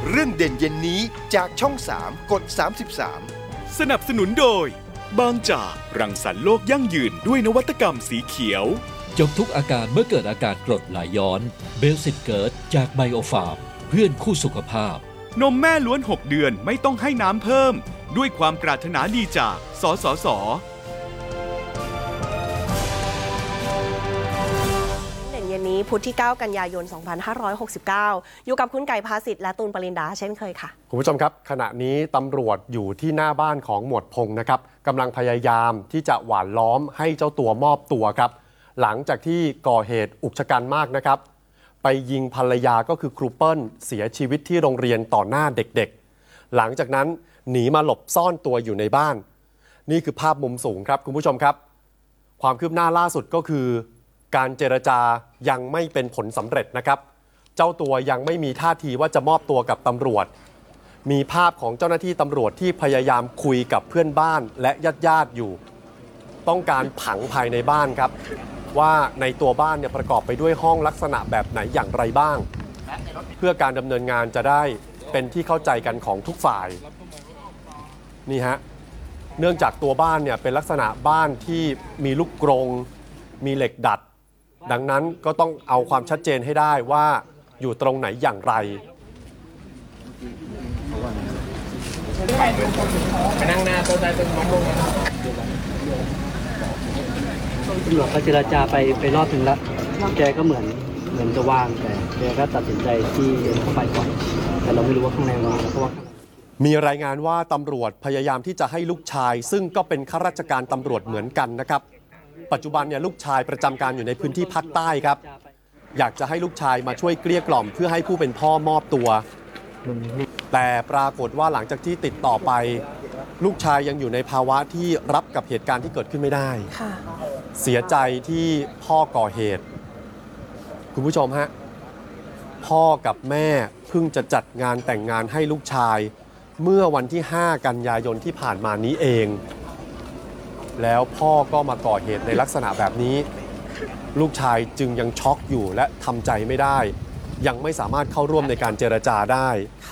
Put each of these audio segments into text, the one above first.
เรื่องเด่นเย็นนี้จากช่อง 3 กด 33 สนับสนุนโดยบางจากรังสรรค์โลกยั่งยืนด้วยนวัตกรรมสีเขียวจบทุกอาการเมื่อเกิดอาการกรดไหลย้อนเบลสิตเกิร์ดจากไบโอฟาร์มเพื่อนคู่สุขภาพนมแม่ล้วน6เดือนไม่ต้องให้น้ำเพิ่มด้วยความปรารถนาดีจากสสส. เย็นนี้พุธที่ 9 กันยายน 2569 อยู่กับคุณไก่ภาสิทธิ์และตูนปรินดาเช่นเคยค่ะคุณผู้ชมครับขณะนี้ตำรวจอยู่ที่หน้าบ้านของหมวดพงษ์นะครับกำลังพยายามที่จะหว่านล้อมให้เจ้าตัวมอบตัวครับหลังจากที่ก่อเหตุอุกชะกันมากนะครับไปยิงภรรยาก็คือครูเปิ้ลเสียชีวิตที่โรงเรียนต่อหน้าเด็กๆหลังจากนั้นหนีมาหลบซ่อนตัวอยู่ในบ้านนี่คือภาพมุมสูงครับคุณผู้ชมครับความคืบหน้าล่าสุดก็คือการเจรจายังไม่เป็นผลสำเร็จนะครับเจ้าตัวยังไม่มีท่าทีว่าจะมอบตัวกับตำรวจมีภาพของเจ้าหน้าที่ตำรวจที่พยายามคุยกับเพื่อนบ้านและญาติอยู่ต้องการผังภายในบ้านครับว่าในตัวบ้านเนี่ยประกอบไปด้วยห้องลักษณะแบบไหนอย่างไรบ้างเพื่อการดำเนินงานจะได้เป็นที่เข้าใจกันของทุกฝ่ายนี่ฮะเนื่องจากตัวบ้านเนี่ยเป็นลักษณะบ้านที่มีลูกกรงมีเหล็กดัดดังนั้นก็ต้องเอาความชัดเจนให้ได้ว่าอยู่ตรงไหนอย่างไรไปนั่งหน้าโต๊ะได้เป็นมะม่วงตำรวจก็เจรจาไปรอบนึงแล้วแกก็เหมือนจะว่างแต่แกก็ตัดสินใจที่เข้าไปก่อนแต่เราไม่รู้ว่าข้างในว่างแล้วก็ว่ามีรายงานว่าตำรวจพยายามที่จะให้ลูกชายซึ่งก็เป็นข้าราชการตำรวจเหมือนกันนะครับปัจจุบันเนี่ยลูกชายประจำการอยู่ในพื้นที่ภาคใต้ครับอยากจะให้ลูกชายมาช่วยเกลี้ยกล่อมเพื่อให้ผู้เป็นพ่อมอบตัวแต่ปรากฏว่าหลังจากที่ติดต่อไปลูกชายยังอยู่ในภาวะที่รับกับเหตุการณ์ที่เกิดขึ้นไม่ได้เสียใจที่พ่อก่อเหตุคุณผู้ชมฮะพ่อกับแม่เพิ่งจะจัดงานแต่งงานให้ลูกชายเมื่อวันที่ 5 กันยายนที่ผ่านมานี้เองแล้วพ่อก็มาก่อเหตุในลักษณะแบบนี้ลูกชายจึงยังช็อกอยู่และทำใจไม่ได้ยังไม่สามารถเข้าร่วมในการเจรจาได้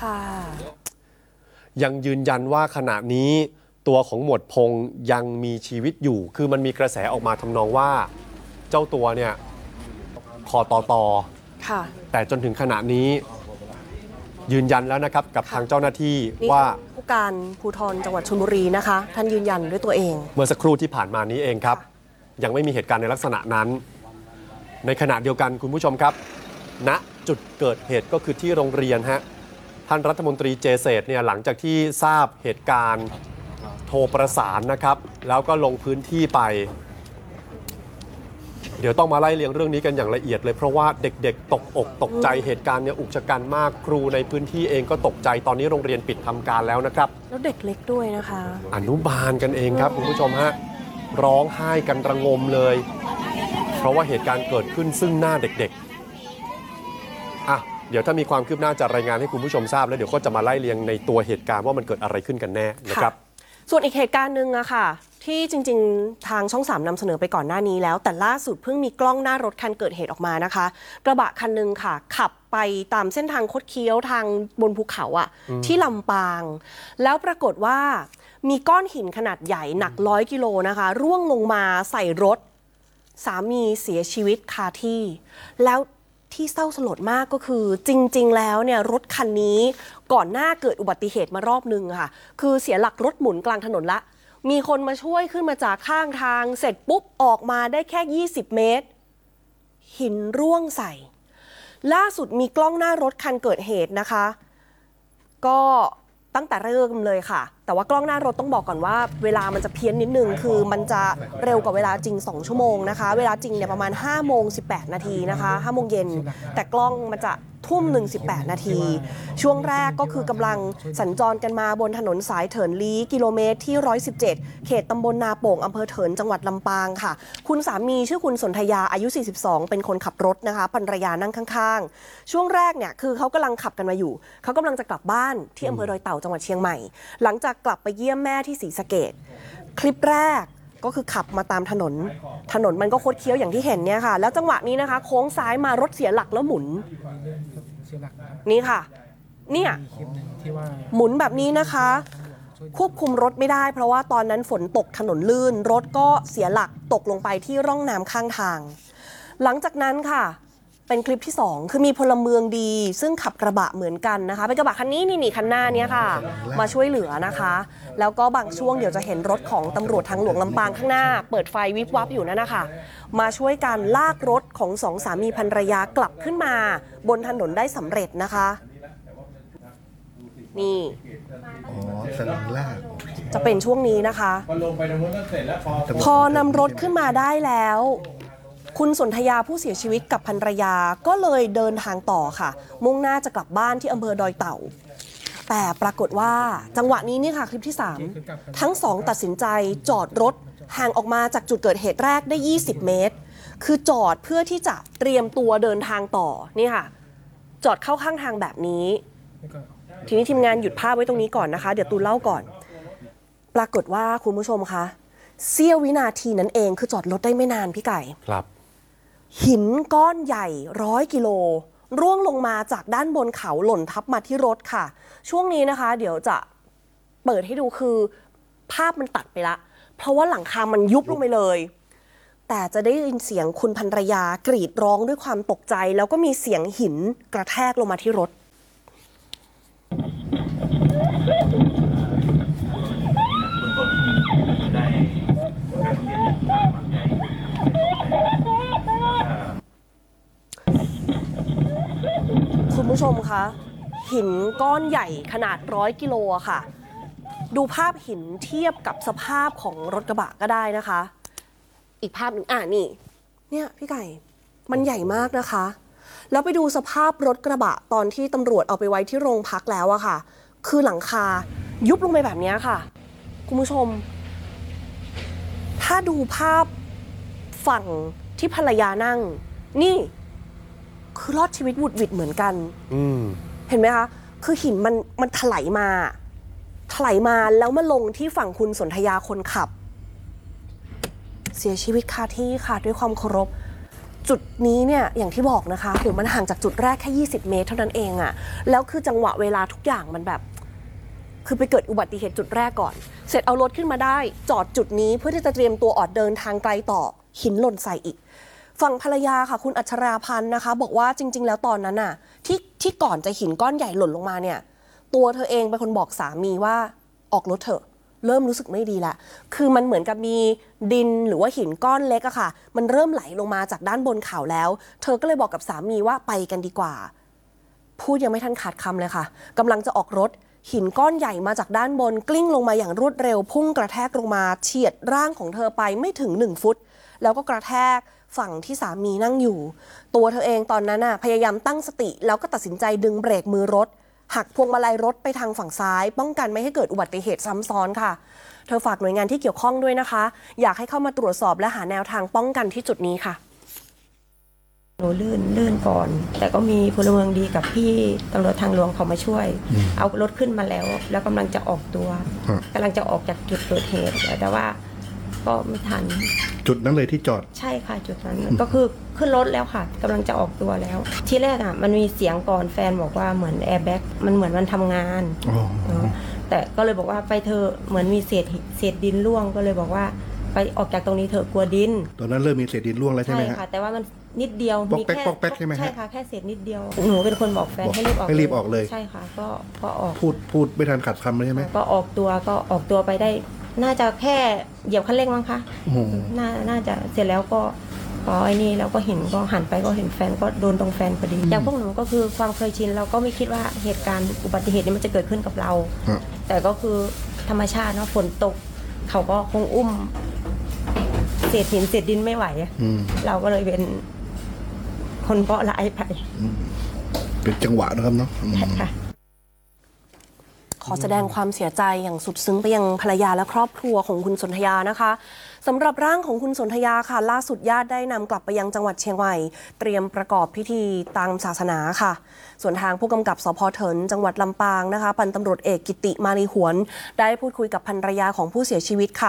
ยังยืนยันว่าขณะนี้ตัวของหมวดพงษ์ยังมีชีวิตอยู่คือมันมีกระแสออกมาทำนองว่าเจ้าตัวเนี่ยคอตอแต่จนถึงขณะนี้ยืนยันแล้วนะครับกับทางเจ้าหน้าที่ว่าผู้การภูธรจังหวัดชลบุรีนะคะท่านยืนยันด้วยตัวเองเมื่อสักครู่ที่ผ่านมานี้เองครับยังไม่มีเหตุการณ์ในลักษณะนั้นในขณะเดียวกันคุณผู้ชมครับณจุดเกิดเหตุก็คือที่โรงเรียนฮะท่านรัฐมนตรีเจเศษเนี่ยหลังจากที่ทราบเหตุการณ์โทรประสานนะครับแล้วก็ลงพื้นที่ไปเดี๋ยวต้องมาไล่เรียงเรื่องนี้กันอย่างละเอียดเลยเพราะว่าเด็กๆตกอกตกใจเหตุการณ์เนี่ยอุกชะกันมากครูในพื้นที่เองก็ตกใจตอนนี้โรงเรียนปิดทำการแล้วนะครับแล้วเด็กเล็กด้วยนะคะอนุบาลกันเองครับคุณผู้ชมฮะร้องไห้กันระงมเลยเพราะว่าเหตุการณ์เกิดขึ้นซึ่งหน้าเด็กๆเดี๋ยวถ้ามีความคืบหน้าจะรายงานให้คุณผู้ชมทราบแล้วเดี๋ยวก็จะมาไล่เรียงในตัวเหตุการณ์ว่ามันเกิดอะไรขึ้นกันแน่นะครับส่วนอีกเหตุการณ์หนึ่งอะค่ะที่จริงๆทางช่อง 3นำเสนอไปก่อนหน้านี้แล้วแต่ล่าสุดเพิ่งมีกล้องหน้ารถคันเกิดเหตุออกมานะคะกระบะคันหนึ่งค่ะขับไปตามเส้นทางคดเคี้ยวทางบนภูเขาอะที่ลำปางแล้วปรากฏว่ามีก้อนหินขนาดใหญ่หนัก100 กิโลนะคะร่วงลงมาใส่รถสามีเสียชีวิตคาที่แล้วที่เศร้าสลดมากก็คือจริงๆแล้วเนี่ยรถคันนี้ก่อนหน้าเกิดอุบัติเหตุมารอบนึงค่ะคือเสียหลักรถหมุนกลางถนนละมีคนมาช่วยขึ้นมาจากข้างทางเสร็จปุ๊บออกมาได้แค่20 เมตรหินร่วงใส่ล่าสุดมีกล้องหน้ารถคันเกิดเหตุนะคะก็ตั้งแต่เริ่มเลยค่ะแต่ว่ากล้องหน้ารถต้องบอกก่อนว่าเวลามันจะเพี้ยนนิดนึงคือมันจะเร็วกว่าเวลาจริง2 ชั่วโมงนะคะเวลาจริงเนี่ยประมาณ5:18 นาทีนะคะ5 โมงเย็นแต่กล้องมันจะ18:18 นาทีช่วงแรกก็คือกำลังสัญจรกันมาบนถนนสายเถินลี้กิโลเมตรที่117เขตตำบลนาโป่งอำเภอเถินจังหวัดลำปางค่ะคุณสามีชื่อคุณสนธยาอายุ42เป็นคนขับรถนะคะภรรยานั่งข้างๆช่วงแรกเนี่ยคือเขากำลังขับกันมาอยู่เขากำลังจะกลับบ้านที่อำเภอดอยเต่าจังหวัดเชียงใหม่หลังจากกลับไปเยี่ยมแม่ที่ศรีสะเกษคลิปแรกก็คือขับมาตามถนนมันก็คดเคี้ยวอย่างที่เห็นเนี่ยค่ะแล้วจังหวะนี้นะคะโค้งซ้ายมารถเสียหลักแล้วหมุนนี่ค่ะเนี่ยหมุนแบบนี้นะคะ ควบคุมรถไม่ได้เพราะว่าตอนนั้นฝนตกถนนลื่นรถก็เสียหลักตกลงไปที่ร่องน้ำข้างทาง หลังจากนั้นค่ะเป็นคลิปที่ 2 คือมีพลเมืองดีซึ่งขับกระบะเหมือนกันนะคะเป็นกระบะคันนี้นี่คันหน้านี้ค่ะมาช่วยเหลือนะคะแล้วก็บางช่วงเดี๋ยวจะเห็นรถของตำรวจทางหลวงลำปางข้างหน้าเปิดไฟวิบวับอยู่นั่นนะคะมาช่วยกันลากรถของสองสามีภรรยากลับขึ้นมาบนถนนได้สำเร็จนะคะนี่อ๋อสลิงลากจะเป็นช่วงนี้นะคะพอลงไปตรงนู้นก็เสร็จแล้วพอนำรถขึ้นมาได้แล้วคุณสนธยาผู้เสียชีวิตกับภรรยาก็เลยเดินทางต่อค่ะมุ่งหน้าจะกลับบ้านที่อำเภอดอยเต่าแต่ปรากฏว่าจังหวะนี้นี่ค่ะคลิปที่ 3ทั้งสองตัดสินใจจอดรถห่างออกมาจากจุดเกิดเหตุแรกได้20 เมตรคือจอดเพื่อที่จะเตรียมตัวเดินทางต่อนี่ค่ะจอดเข้าข้างทางแบบนี้ทีนี้ทีมงานหยุดภาพไว้ตรงนี้ก่อนนะคะเดี๋ยวตูนเล่าก่อนปรากฏว่าคุณผู้ชมคะเสี้ยววินาทีนั้นเองคือจอดรถได้ไม่นานพี่ไก่ครับหินก้อนใหญ่100 กิโลร่วงลงมาจากด้านบนเขาหล่นทับมาที่รถค่ะช่วงนี้นะคะเดี๋ยวจะเปิดให้ดูคือภาพมันตัดไปละเพราะว่าหลังคามันยุบลงไปเลยแต่จะได้ยินเสียงคุณภรรยากรีดร้องด้วยความตกใจแล้วก็มีเสียงหินกระแทกลงมาที่รถคุณผู้ชมคะหินก้อนใหญ่ขนาด100 กิโลค่ะดูภาพหินเทียบกับสภาพของรถกระบะก็ได้นะคะอีกภาพหนึ่งนี่เนี่ยพี่ไก่มันใหญ่มากนะคะแล้วไปดูสภาพรถกระบะตอนที่ตำรวจเอาไปไว้ที่โรงพักแล้วอะค่ะคือหลังคายุบลงไปแบบนี้ค่ะคุณผู้ชมถ้าดูภาพฝั่งที่ภรรยานั่งนี่คือรอดชีวิตหวุดหวิดเหมือนกันเห็นไหมคะคือหินมันถลายมาแล้วมาลงที่ฝั่งคุณสนธยาคนขับเสียชีวิตคาที่ค่ะด้วยความเคารพจุดนี้เนี่ยอย่างที่บอกนะคะโหมันห่างจากจุดแรกแค่20 เมตรเท่านั้นเองอะแล้วคือจังหวะเวลาทุกอย่างมันแบบคือไปเกิดอุบัติเหตุจุดแรกก่อนเสร็จเอารถขึ้นมาได้จอดจุดนี้เพื่อที่จะเตรียมตัวออกเดินทางไกลต่อหินหล่นใส่อีกฝั่งภรรยาค่ะคุณอัชราพันธ์นะคะบอกว่าจริงๆแล้วตอนนั้นน่ะที่ก่อนจะหินก้อนใหญ่หล่นลงมาเนี่ยตัวเธอเองเป็นคนบอกสามีว่าออกรถเถอะเริ่มรู้สึกไม่ดีละคือมันเหมือนกับมีดินหรือว่าหินก้อนเล็กอะค่ะมันเริ่มไหลลงมาจากด้านบนเขาแล้วเธอก็เลยบอกกับสามีว่าไปกันดีกว่าพูดยังไม่ทันขาดคำเลยค่ะกำลังจะออกรถหินก้อนใหญ่มาจากด้านบนกลิ้งลงมาอย่างรวดเร็วพุ่งกระแทกลงมาเฉียดร่างของเธอไปไม่ถึง1 ฟุตแล้วก็กระแทกฝั่งที่สามีนั่งอยู่ตัวเธอเองตอนนั้นพยายามตั้งสติแล้วก็ตัดสินใจดึงเบรกมือรถหักพวงมาลัยรถไปทางฝั่งซ้ายป้องกันไม่ให้เกิดอุบัติเหตุซ้ำซ้อนค่ะเธอฝากหน่วยงานที่เกี่ยวข้องด้วยนะคะอยากให้เข้ามาตรวจสอบและหาแนวทางป้องกันที่จุดนี้ค่ะหนูลื่นก่อนแต่ก็มีพลเมืองดีกับพี่ตำรวจทางหลวงเขามาช่วยเอารถขึ้นมาแล้วกำลังจะออกตัวกำลังจะออกจากจุดเกิดเหตุแต่ว่าก็ไม่ทันจุดนั้นเลยที่จอดใช่ค่ะจุดนั้นก็คือขึ้นรถแล้วค่ะกำลังจะออกตัวแล้วทีแรกมันมีเสียงก่อนแฟนบอกว่าเหมือนแอร์แบ็กมันเหมือนมันทำงานแต่ก็เลยบอกว่าไปเธอเหมือนมีเศษดินร่วงก็เลยบอกว่าไปออกจากตรงนี้เถอะกลัวดินตอนนั้นเริ่มมีเศษดินร่วงแล้วใช่ไหมค่ะแต่ว่ามันนิดเดียวมีแค่ปอกแป๊กใช่ไหมใช่ค่ะแค่เศษนิดเดียวหนูเป็นคนบอกแฟนให้รีบออกเลยใช่ค่ะก็ออกพูดไม่ทันขัดคำเลยใช่ไหมก็ออกตัวไปได้น่าจะแค่เหยียบคันเร่งมั้งคะน่าจะเสร็จแล้วก็ไอ้นี่แล้วก็เห็นก็หันไปก็เห็นแฟนก็โดนตรงแฟนพอดีอย่างพวกหนูก็คือความเคยชินเราก็ไม่คิดว่าเหตุการณ์อุบัติเหตุนี้มันจะเกิดขึ้นกับเราแต่ก็คือธรรมชาติเนาะฝนตกเขาก็คงอุ้มเศษหินเศษดินไม่ไหวเราก็เลยเป็นคนเคราะห์ร้ายไปเป็นจังหวะนะครับเนาะค่ะขอแสดงความเสียใจอย่างสุดซึ้งไปยังภรรยาและครอบครัวของคุณสนธยานะคะสำหรับร่างของคุณสนธยาค่ะล่าสุดญาติได้นำกลับไปยังจังหวัดเชียงใหม่เตรียมประกอบพิธีตามศาสนาค่ะส่วนทางผู้กำกับสภ.เถินจังหวัดลำปางนะคะพันตำรวจเอกกิติมาลีหวนได้พูดคุยกับภรรยาของผู้เสียชีวิตค่ะ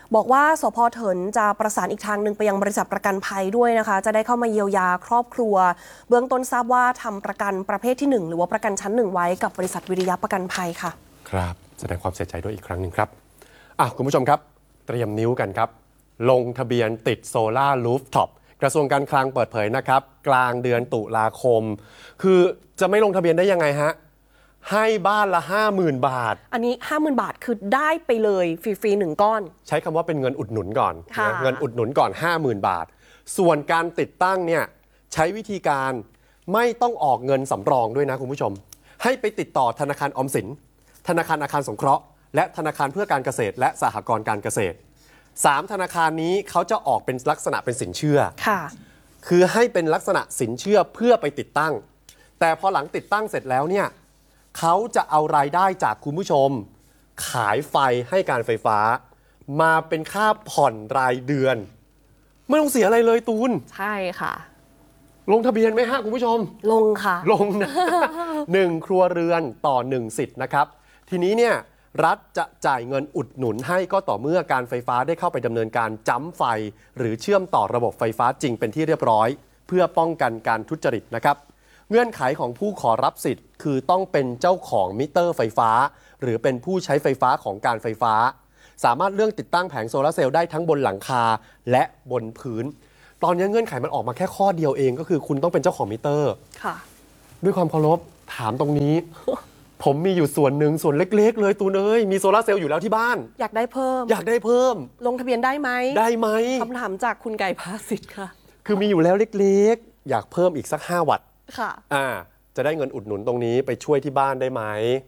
บอกว่าสภ.เถินจะประสานอีกทางหนึ่งไปยังบริษัทประกันภัยด้วยนะคะจะได้เข้ามาเยียวยาครอบครัวเบื้องต้นทราบว่าทำประกันประเภทที่1หรือว่าประกันชั้น1ไว้กับบริษัทวิริยะประกันภัยค่ะครับแสดงความเสียใจด้วยอีกครั้งหนึ่งครับคุณผู้ชมครับเตรียมนิ้วกันครับลงทะเบียนติดโซล่ารูฟท็อปกระทรวงการคลังเปิดเผยนะครับกลางเดือนตุลาคมคือจะไม่ลงทะเบียนได้ยังไงฮะให้บ้านละ 50,000 บาทอันนี้ 50,000 บาทคือได้ไปเลยฟรีๆ1ก้อนใช้คำว่าเป็นเงินอุดหนุนก่อนเงินอุดหนุนก่อน 50,000 บาทส่วนการติดตั้งเนี่ยใช้วิธีการไม่ต้องออกเงินสำรองด้วยนะคุณผู้ชมให้ไปติดต่อธนาคารออมสินธนาคารอาคารสงเคราะห์และธนาคารเพื่อการเกษตรและสหกรณ์การเกษตร3ธนาคารนี้เขาจะออกเป็นลักษณะเป็นสินเชื่อค่ะคือให้เป็นลักษณะสินเชื่อเพื่อไปติดตั้งแต่พอหลังติดตั้งเสร็จแล้วเนี่ยเขาจะเอารายได้จากคุณผู้ชมขายไฟให้การไฟฟ้ามาเป็นค่าผ่อนรายเดือนไม่ต้องเสียอะไรเลยตูนใช่ค่ะลงทะเบียนไหมฮะคุณผู้ชมลงค่ะลงนะ 1 ครัวเรือนต่อ 1 สิทธิ์นะครับทีนี้เนี่ยรัฐจะจ่ายเงินอุดหนุนให้ก็ต่อเมื่อการไฟฟ้าได้เข้าไปดำเนินการจ้ำไฟหรือเชื่อมต่อระบบไฟฟ้าจริงเป็นที่เรียบร้อยเพื่อป้องกันการทุจริตนะครับเงื่อนไขของผู้ขอรับสิทธิ์คือต้องเป็นเจ้าของมิเตอร์ไฟฟ้าหรือเป็นผู้ใช้ไฟฟ้าของการไฟฟ้าสามารถเลือกติดตั้งแผงโซลาร์เซลล์ได้ทั้งบนหลังคาและบนพื้นตอนนี้เงื่อนไขมันออกมาแค่ข้อเดียวเองก็คือคุณต้องเป็นเจ้าของมิเตอร์ค่ะด้วยความเคารพถามตรงนี้ ผมมีอยู่ส่วนหนึ่งส่วนเล็กๆเลยตูนเอ้ยมีโซลาร์เซลล์อยู่แล้วที่บ้านอยากได้เพิ่มลงทะเบียนได้ไหมคำถามจากคุณไก่ภาสิทธิ์ค่ะคือมีอยู่แล้วเล็กๆอยากเพิ่มอีกสัก5 วัตต์ค่ะจะได้เงินอุดหนุนตรงนี้ไปช่วยที่บ้านได้ไหม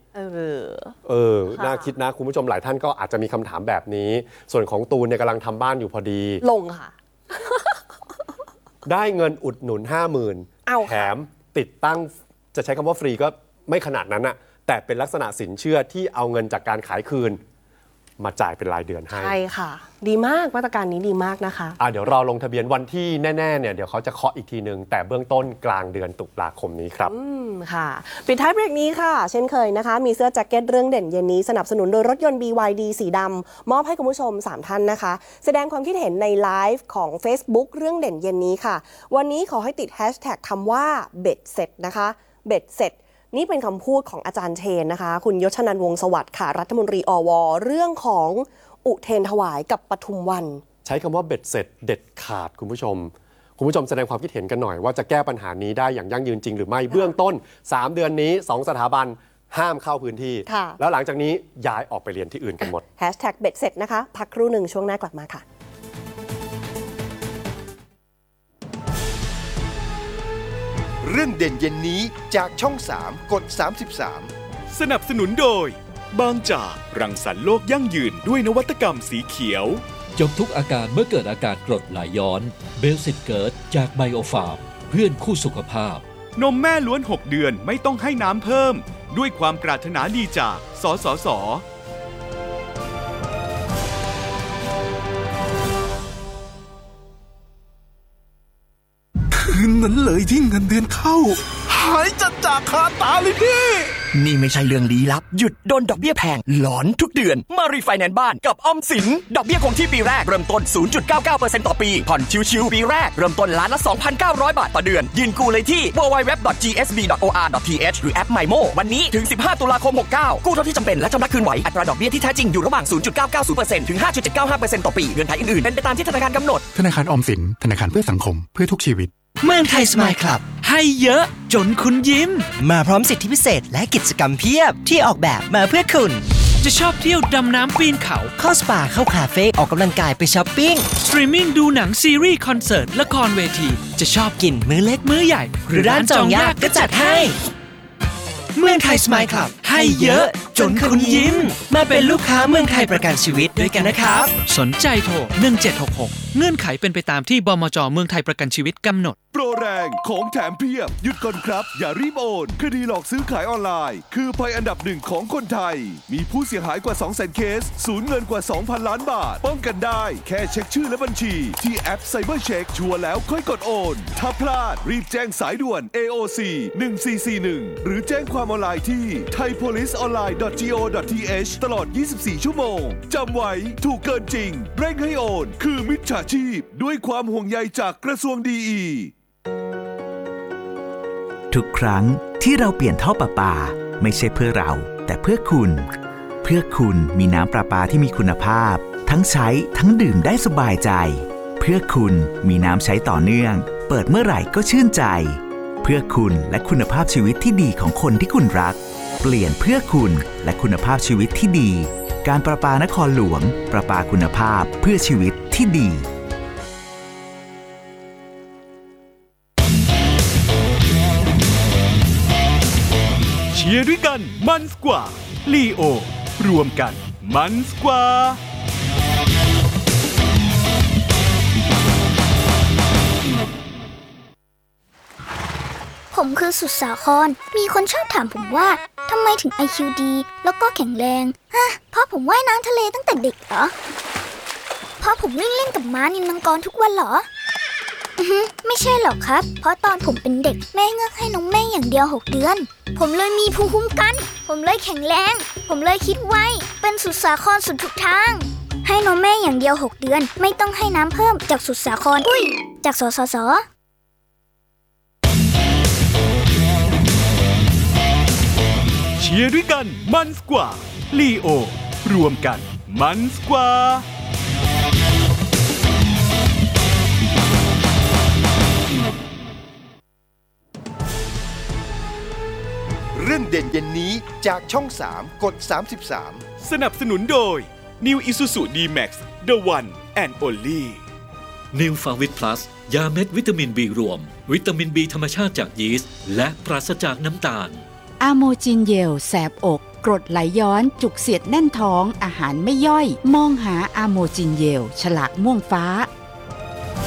น่าคิดนะคุณผู้ชมหลายท่านก็อาจจะมีคำถามแบบนี้ส่วนของตูนเนี่ยกำลังทำบ้านอยู่พอดีลงค่ะได้เงินอุดหนุน 50,000 แถมติดตั้งจะใช้คำว่าฟรีก็ไม่ขนาดนั้นนะแต่เป็นลักษณะสินเชื่อที่เอาเงินจากการขายคืนมาจ่ายเป็นรายเดือนให้ใช่ค่ะดีมากมาตรการนี้ดีมากนะคะเดี๋ยวรอลงทะเบียนวันที่แน่ๆเนี่ยเดี๋ยวเขาจะเคาะอีกทีนึงแต่เบื้องต้นกลางเดือนตุลาคมนี้ครับค่ะปิดท้ายเบรกนี้ค่ะเช่นเคยนะคะมีเสื้อแจ็คเก็ตเรื่องเด่นเย็นนี้สนับสนุนโดยรถยนต์ BYD สีดำมอบให้คุณผู้ชม3ท่านนะคะแสดงความคิดเห็นในไลฟ์ของ Facebook เรื่องเด่นเย็นนี้ค่ะวันนี้ขอให้ติดแฮชแท็กคำว่าเบ็ดเสร็จนะคะเบ็ดเสร็จนี่เป็นคำพูดของอาจารย์เชนนะคะคุณยศนันท์วงศ์สวัสดิ์ค่ะรัฐมนตรีอว.เรื่องของอุเทรนถวายกับปทุมวันใช้คำว่าเบ็ดเสร็จเด็ดขาดคุณผู้ชมแสดงความคิดเห็นกันหน่อยว่าจะแก้ปัญหานี้ได้อย่างยั่งยืนจริงหรือไม่เบื้องต้น3 เดือนนี้2 สถาบันห้ามเข้าพื้นที่แล้วหลังจากนี้ย้ายออกไปเรียนที่อื่นกันหมดแฮชแท็กเบ็ดเสร็จนะคะพักครู่หนึ่งช่วงหน้ากลับมาค่ะเรื่องเด่นเย็นนี้จากช่อง3กด33 สนับสนุนโดยบางจากรังสรรค์โลกยั่งยืนด้วยนวัตกรรมสีเขียวจบทุกอาการเมื่อเกิดอาการกรดไหลย้อนเบลสิตเกิร์ตจากไบโอฟาร์มเพื่อนคู่สุขภาพนมแม่ล้วน6 เดือนไม่ต้องให้น้ำเพิ่มด้วยความปรารถนาดีจากสสส. คืนนั้นเลยที่เงินเดือนเข้าหายจัดจากคาตาเลยพี่นี่ไม่ใช่เรื่องลี้ลับหยุดโดนดอกเบี้ยแพงหลอนทุกเดือนมารีไฟแนนซ์บ้านกับออมสินดอกเบี้ยคงที่ปีแรกเริ่มต้น 0.99% ต่อปีผ่อนชิวๆปีแรกเริ่มต้นล้านละ 2,900 บาทต่อเดือนยื่นกู้เลยที่ www.gsb.or.th หรือแอป MyMo วันนี้ถึง15 ตุลาคม 69กู้เท่าที่จำเป็นและชำระคืนไหวอัตราดอกเบี้ยที่แท้จริงอยู่ระหว่าง 0.990% ถึง 5.795% ต่อปีเงื่อนไขอื่นๆเป็นไปตามที่ธนาคารกำหนดธนาคารออมสินธนาคารเพื่อสังคมเพื่อทุกชีวิตเมืองไทยสมายคลับให้เยอะจนคุณยิ้มมาพร้อมสิทธิพิเศษและกิจกรรมเพียบที่ออกแบบมาเพื่อคุณจะชอบเที่ยวดำน้ำปีนเขาเข้าสปาเข้าคาเฟ่ออกกำลังกายไปช้อปปิ้งสตรีมมิ่งดูหนังซีรีส์คอนเสิร์ตละครเวทีจะชอบกินมื้อเล็กมื้อใหญ่หรือร้านจองยากก็จัดให้เมืองไทยสมายคลับให้เยอะจนคุณยิ้มมาเป็นลูกค้าเมืองไทยประกันชีวิตด้วยกันนะครับสนใจโทร1766เงื่อนไขเป็นไปตามที่บมจ.เมืองไทยประกันชีวิตกำหนดโปรแรงของแถมเพียบหยุดก่อนครับอย่ารีบโอนคดีหลอกซื้อขายออนไลน์คือภัยอันดับ1ของคนไทยมีผู้เสียหายกว่า 200,000 เคสสูญเงินกว่า 2,000 ล้านบาทป้องกันได้แค่เช็คชื่อและบัญชีที่แอปไซเบอร์เช็คชัวร์แล้วค่อยกดโอนถ้าพลาดรีบแจ้งสายด่วน AOC 1441หรือแจ้งความออนไลน์ที่ Thai thaipoliceonline.go.th ตลอด 24 ชั่วโมง จำไว้ถูกเกินจริง เร่งให้โอนคือมิจฉาชีพด้วยความห่วงใยจากกระทรวงดีอีทุกครั้งที่เราเปลี่ยนท่อประปาไม่ใช่เพื่อเราแต่เพื่อคุณ เพื่อคุณมีน้ำประปาที่มีคุณภาพทั้งใช้ทั้งดื่มได้สบายใจเพื่อคุณมีน้ำใช้ต่อเนื่องเปิดเมื่อไหร่ก็ชื่นใจเพื่อคุณและคุณภาพชีวิตที่ดีของคนที่คุณรักเปลี่ยนเพื่อคุณและคุณภาพชีวิตที่ดีการประปานครหลวงประปาคุณภาพเพื่อชีวิตที่ดีเชียร์ด้วยกันมันกว่าลีโอรวมกันมันกว่าผมคือสุดสาครมีคนชอบถามผมว่าทำไมถึง IQ ดีแล้วก็แข็งแรงเพราะผมว่ายน้ำทะเลตั้งแต่เด็กเหรอเพราะผมวิ่งเล่นกับม้านิลมังกรทุกวันเหรอไม่ใช่หรอกครับเพราะตอนผมเป็นเด็กแม่เงือกให้นมแม่อย่างเดียว6 เดือนผมเลยมีภูมิคุ้มกันผมเลยแข็งแรงผมเลยคิดไวเป็นสุดสาครสุดทุกทางให้นมแม่อย่างเดียว6 เดือนไม่ต้องให้น้ำเพิ่มจากสุดสาครจากสสส. เชียร์ด้วยกันมันกว่าลีโอรวมกันมันกว่าเรื่องเด่นเย็นนี้จากช่อง 3 กด 33 สนับสนุนโดย New Isuzu D-Max The One and Only New f a v i t Plus ยาเม็ดวิตามิน B รวมวิตามิน B ธรรมชาติจากยีสต์และปราศจากน้ำตาลอะโมจินเยลแสบอกกรดไหลย้อนจุกเสียดแน่นท้องอาหารไม่ย่อยมองหาอะโมจินเยลฉลากม่วงฟ้า